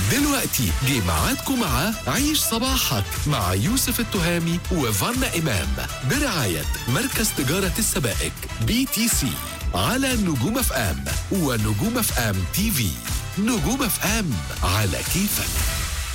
دلوقتي جه ميعادكم مع عيش صباحك مع يوسف التهامي وفانا إمام برعاية مركز تجارة السبائك BTC على نجوم اف ام ونجوم اف ام تي في. نجوم اف ام على كيفك.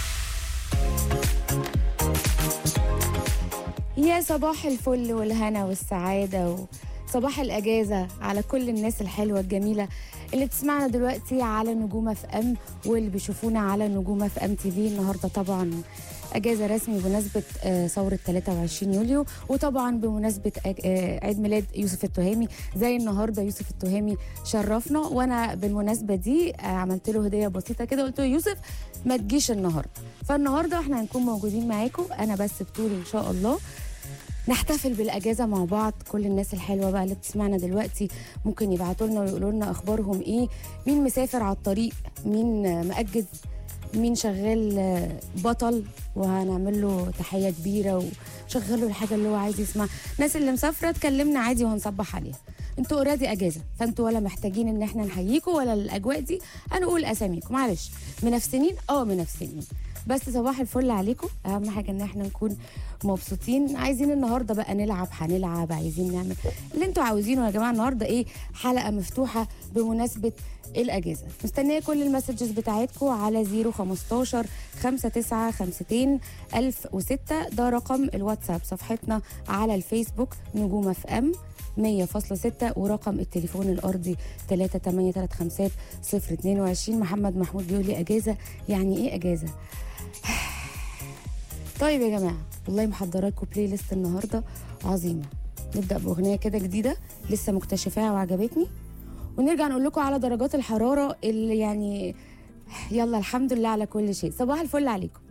يا صباح الفل والهنا والسعادة وصباح الأجازة على كل الناس الحلوة الجميلة اللي بتسمعنا دلوقتي على نجوم اف ام واللي بيشوفونا على نجوم اف ام تي في. النهارده طبعا اجازه رسمي بمناسبه ثوره 23 يوليو، وطبعا بمناسبه عيد ميلاد يوسف التهامي. زي النهارده يوسف التهامي شرفنا، وانا بالمناسبه دي عملت له هديه بسيطه كده، قلت له يوسف ما تجيش النهارده، فالنهارده احنا هنكون موجودين معاكم انا بس بطولي ان شاء الله، نحتفل بالاجازه مع بعض. كل الناس الحلوه بقى اللي بتسمعنا دلوقتي ممكن يبعتوا لنا ويقولوا لنا اخبارهم ايه، مين مسافر على الطريق، مين مأجز، مين شغال بطل، وهنعمل له تحيه كبيره وشغل له الحاجه اللي هو عايز يسمعها. الناس اللي مسافره تكلمنا عادي وهنصبح عليها. انتوا اوريدي اجازه، فانتوا ولا محتاجين ان احنا نحييكم ولا الاجواء دي هنقول اساميكم، معلش. منافسين منافسين، بس صباح الفل عليكم. اهم حاجه ان احنا نكون مبسوطين. عايزين النهارده بقى نلعب، هنلعب، عايزين نعمل اللي انتوا عاوزينه يا جماعه. النهارده ايه، حلقه مفتوحه بمناسبه الاجازه. مستنيه كل المسجز بتاعتكم على 015 5952 1006. ده رقم الواتساب، صفحتنا على الفيسبوك نجوم اف ام 100.6، ورقم التليفون الارضي 3835022. محمد محمود بيقول لي اجازه، يعني ايه اجازه؟ طيب يا جماعه، والله محضره لكم بلاي ليست النهارده عظيمه. نبدا باغنيه كده جديده لسه مكتشفاها وعجبتني، ونرجع نقول لكم على درجات الحراره اللي يعني يلا الحمد لله على كل شيء. صباح الفل عليكم.